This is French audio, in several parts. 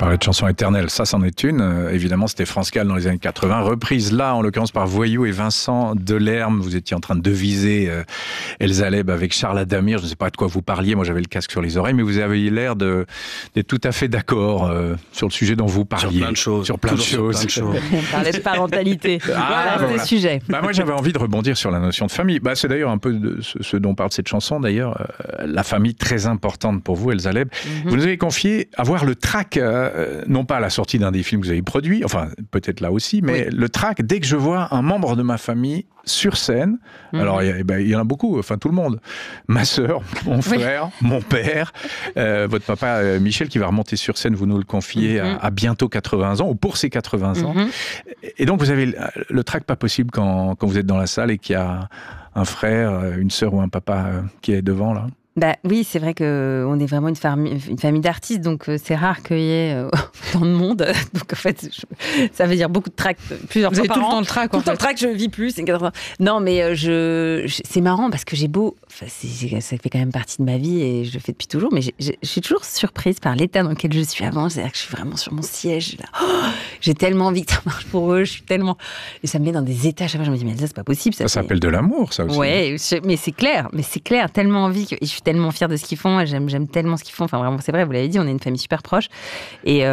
Parler de chansons éternelles, ça c'en est une. Évidemment, c'était France Gall dans les années 80. Reprise là, en l'occurrence par Voyou et Vincent Delerme. Vous étiez en train de deviser Elsa Leb avec Charles Adamir. Je ne sais pas de quoi vous parliez. Moi, j'avais le casque sur les oreilles, mais vous avez l'air d'être tout à fait d'accord sur le sujet dont vous parliez. Sur plein de choses. Sur plein de choses. On parlait de parentalité. Voilà, c'est le sujet. Moi, j'avais envie de rebondir sur la notion de famille. C'est d'ailleurs un peu de ce dont parle cette chanson, d'ailleurs. La famille très importante pour vous, Elsa Leb. Vous nous avez confié avoir le trac, non pas à la sortie d'un des films que vous avez produit, enfin peut-être là aussi, mais le trac dès que je vois un membre de ma famille sur scène. Alors il y en a beaucoup, enfin tout le monde. Ma sœur, mon frère, mon père, votre papa Michel qui va remonter sur scène, vous nous le confiez, à bientôt 80 ans, ou pour ses 80 ans. Et donc vous avez le trac pas possible quand vous êtes dans la salle et qu'il y a un frère, une sœur ou un papa qui est devant là. Oui, c'est vrai qu'on est vraiment une famille d'artistes, donc c'est rare qu'il y ait tant de monde. Donc en fait, ça veut dire beaucoup de trac, plusieurs fois par an. Tout le temps le trac, tout le temps le trac, je vis plus. Non, mais c'est marrant parce que j'ai beau... Enfin, ça fait quand même partie de ma vie et je le fais depuis toujours, mais je suis toujours surprise par l'état dans lequel je suis avant. C'est-à-dire que je suis vraiment sur mon siège. Là. J'ai tellement envie que ça marche pour eux. Je suis tellement... Et ça me met dans des états. Chaque fois, je me dis, mais ça, c'est pas possible. Ça s'appelle de l'amour, ça aussi. Ouais, mais c'est clair. Tellement envie que... Et je suis tellement fière de ce qu'ils font, et j'aime tellement ce qu'ils font. Enfin, vraiment, c'est vrai, vous l'avez dit, on est une famille super proche. Et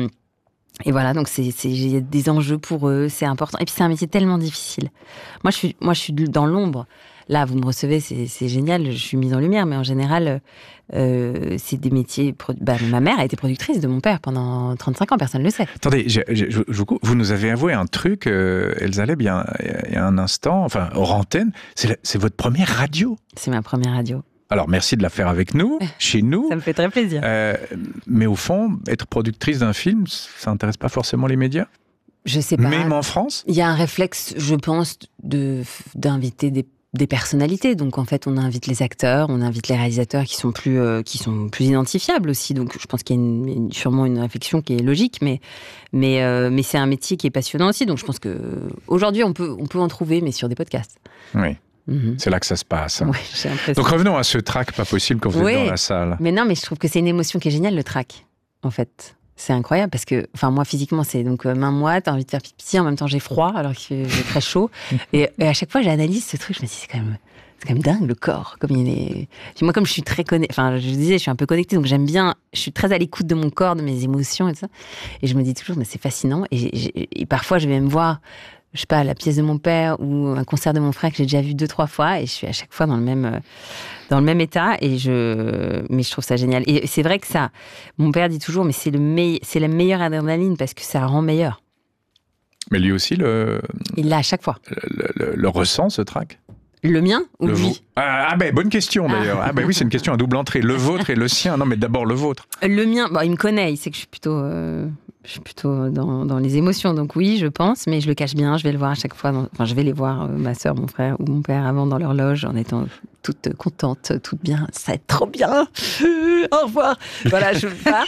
voilà, donc il y a des enjeux pour eux, c'est important. Et puis c'est un métier tellement difficile. Moi, je suis dans l'ombre. Là, vous me recevez, c'est génial, je suis mise en lumière, mais en général, c'est des métiers... ma mère a été productrice de mon père pendant 35 ans, personne ne le sait. Attendez, vous nous avez avoué un truc, Elsa Leb, il y a un instant, enfin, hors antenne, c'est votre première radio. C'est ma première radio. Alors, merci de la faire avec nous, chez nous. Ça me fait très plaisir. Mais au fond, être productrice d'un film, ça n'intéresse pas forcément les médias ? Je sais pas. Même en France ? Il y a un réflexe, je pense, d'inviter des personnalités. Donc, en fait, on invite les acteurs, on invite les réalisateurs qui sont plus identifiables aussi. Donc, je pense qu'il y a sûrement une réflexion qui est logique, mais c'est un métier qui est passionnant aussi. Donc, je pense qu'aujourd'hui, on peut en trouver, mais sur des podcasts. Oui. C'est là que ça se passe. Oui, j'ai l'impression. Donc revenons à ce trac pas possible quand vous êtes dans la salle. Mais non, mais je trouve que c'est une émotion qui est géniale, le trac, en fait. C'est incroyable parce que, enfin, moi, physiquement, c'est donc main moite, t'as envie de faire pipi, en même temps, j'ai froid, alors qu'il fait très chaud. et à chaque fois, j'analyse ce truc, je me dis, c'est quand même dingue, le corps, comme il est... Puis moi, comme je suis très connectée, enfin, je disais, je suis un peu connectée, donc j'aime bien, je suis très à l'écoute de mon corps, de mes émotions et tout ça. Et je me dis toujours, mais c'est fascinant. Et parfois, je vais me voir... je sais pas, la pièce de mon père ou un concert de mon frère que j'ai déjà vu 2-3 fois et je suis à chaque fois dans le même état mais je trouve ça génial. Et c'est vrai que ça, mon père dit toujours, mais c'est la meilleure adrénaline parce que ça rend meilleur. Mais lui aussi, il l'a à chaque fois. Le ressent, ce trac ? Le mien ou lui ? Bonne question d'ailleurs. Oui, c'est une question à double entrée. Le vôtre et le sien. Non, mais d'abord le vôtre. Le mien, il me connaît, il sait que je suis plutôt dans les émotions. Donc oui, je pense, mais je le cache bien. Je vais le voir à chaque fois. Je vais les voir, ma sœur, mon frère ou mon père, avant dans leur loge, en étant toute contente, toute bien. Ça va être trop bien. Au revoir. Voilà, je pars.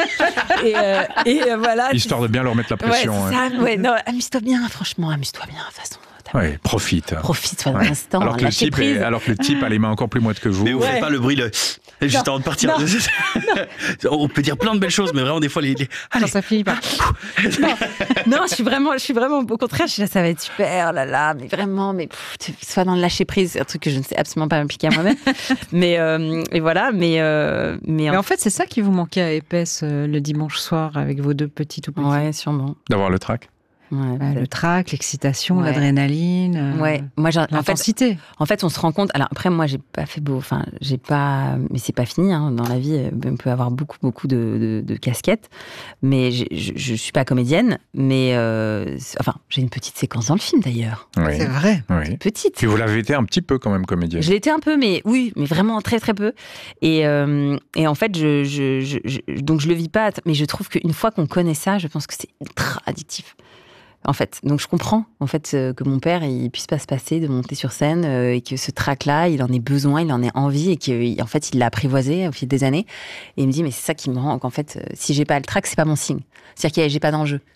Et voilà. Histoire de bien leur mettre la pression. Non, amuse-toi bien, franchement, amuse-toi bien, de toute façon. Ouais, profite. Profite, soit dans l'instant. Alors que le type a les mains encore plus moites que vous. Mais vous faites pas le bruit, juste avant de partir. On peut dire plein de belles choses, mais vraiment, des fois, allez. Ça finit pas. Non, je suis vraiment, au contraire, je suis là, ça va être super, mais vraiment, soit dans le lâcher prise, c'est un truc que je ne sais absolument pas m'appliquer à moi-même. Et voilà, mais en fait, c'est ça qui vous manquait à Épaisse le dimanche soir avec vos deux petits tout petits. Ouais, sûrement. D'avoir le trac. Ouais, le trac, l'excitation, l'adrénaline, l'intensité. En fait, on se rend compte. Alors après, moi, j'ai pas fait beau. Enfin, mais c'est pas fini. Dans la vie, on peut avoir beaucoup de casquettes. Mais je suis pas comédienne. Mais j'ai une petite séquence dans le film d'ailleurs. Oui. C'est vrai. Oui. Petite. Puis vous l'avez été un petit peu quand même comédienne. Je l'ai été un peu, mais vraiment très très peu. Et en fait, donc je le vis pas. Mais je trouve qu'une fois qu'on connaît ça, je pense que c'est ultra addictif. En fait, donc je comprends en fait que mon père il puisse pas se passer de monter sur scène et que ce trac-là, il en ait besoin, il en ait envie et qu'en fait il l'a apprivoisé au fil des années. Et il me dit mais c'est ça qui me rend qu'en fait si j'ai pas le trac, c'est pas mon signe. C'est-à-dire que j'ai pas d'enjeu.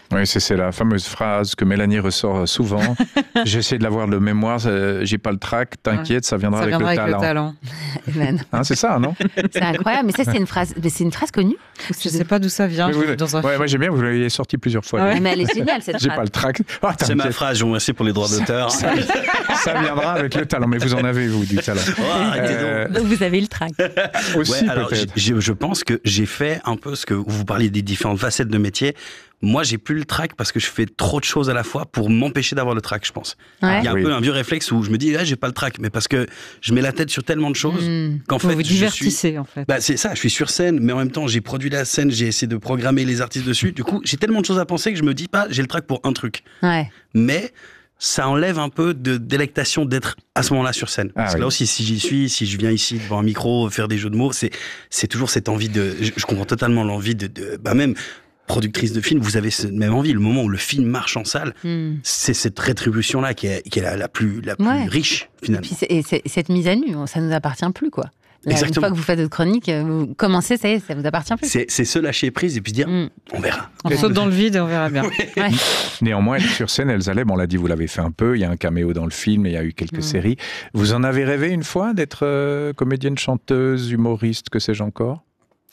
Oui, c'est la fameuse phrase que Mélanie ressort souvent. J'essaie de l'avoir de mémoire, j'ai pas le trac, t'inquiète, ça viendra avec le talent. Hein, c'est ça, non? C'est incroyable, mais ça c'est une phrase connue. Je sais pas d'où ça vient. Moi j'aime bien, vous l'avez sorti plusieurs fois. Ouais. Mais elle est géniale cette phrase. J'ai pas le trac. Oh, c'est ma phrase, je vous remercie pour les droits d'auteur. Ça viendra avec le talent, mais vous en avez, vous, du talent. Donc vous avez le trac. Aussi, alors, je pense que j'ai fait un peu ce que vous parliez des différentes facettes de métier. Moi, j'ai plus le trac parce que je fais trop de choses à la fois pour m'empêcher d'avoir le trac, je pense. Ouais. Il y a un peu un vieux réflexe où je me dis, j'ai pas le trac, mais parce que je mets la tête sur tellement de choses qu'en fait, vous divertissez, en fait. C'est ça, je suis sur scène, mais en même temps, j'ai produit la scène, j'ai essayé de programmer les artistes dessus. Du coup, j'ai tellement de choses à penser que je me dis pas, j'ai le trac pour un truc. Ouais. Mais ça enlève un peu de délectation d'être à ce moment-là sur scène. Parce que là aussi, si j'y suis, si je viens ici devant un micro, faire des jeux de mots, c'est toujours cette envie de... Je comprends totalement l'envie de même productrice de film, vous avez cette même envie. Le moment où le film marche en salle, c'est cette rétribution-là qui est la plus riche, finalement. Et puis cette mise à nu, ça nous appartient plus, quoi. Exactement. Une fois que vous faites votre chronique, vous commencez, ça y est, ça vous appartient plus. C'est se lâcher prise et puis se dire, on verra. On saute dans le vide et on verra bien. Ouais. Néanmoins, sur scène, Elsa Aleb, on l'a dit, vous l'avez fait un peu, il y a un caméo dans le film, il y a eu quelques séries. Vous en avez rêvé une fois d'être comédienne, chanteuse, humoriste, que sais-je encore?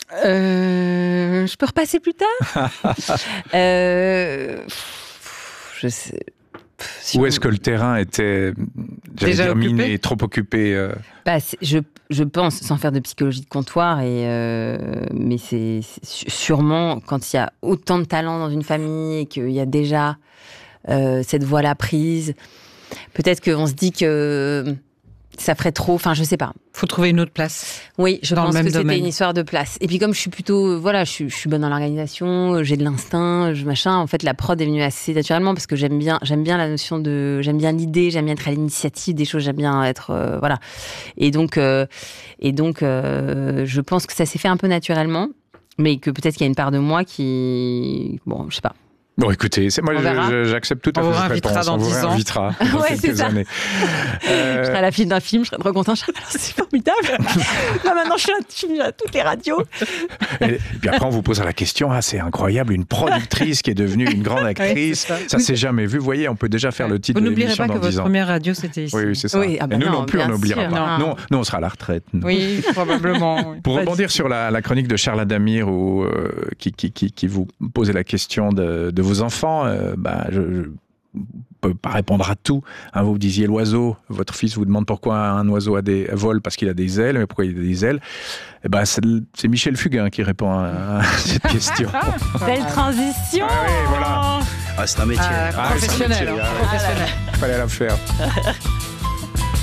Je peux repasser plus tard? Je sais. Ou est-ce que le terrain était déjà miné, trop occupé je pense, sans faire de psychologie de comptoir, mais c'est sûrement quand il y a autant de talent dans une famille et qu'il y a déjà cette voie-là prise, peut-être qu'on se dit que ça ferait trop, enfin je sais pas. Faut trouver une autre place. Oui, je pense que c'était une histoire de place. Et puis comme je suis plutôt, je suis bonne dans l'organisation, j'ai de l'instinct, machin. En fait, la prod est venue assez naturellement parce que j'aime bien la notion j'aime bien l'idée, j'aime bien être à l'initiative des choses, j'aime bien être, voilà. Et donc, je pense que ça s'est fait un peu naturellement, mais que peut-être qu'il y a une part de moi qui, je sais pas. Bon, écoutez, moi j'accepte tout à fait cette réponse. On vous réinvitera dans quelques années. Je serai à la fin d'un film, je serai trop content. C'est formidable. Là, maintenant, je suis à toutes les radios. Et puis après, on vous posera la question, c'est incroyable, une productrice qui est devenue une grande actrice. Ça s'est jamais vu. Vous voyez, on peut déjà faire le titre de l'émission dans 10 ans. Vous n'oublierez pas que votre première radio, c'était ici. Oui, c'est ça. Oui, et nous non plus, on n'oubliera pas. Non. Nous, on sera à la retraite. Oui, probablement. Pour rebondir sur la chronique de Charles Adamir, qui vous posait la question de vos enfants, je ne peux pas répondre à tout. Vous disiez l'oiseau, votre fils vous demande pourquoi un oiseau vole parce qu'il a des ailes, mais pourquoi il a des ailes? C'est Michel Fugain qui répond à cette question. Belle transition. Oui, voilà. C'est un métier. Professionnel. Professionnel. Fallait la faire.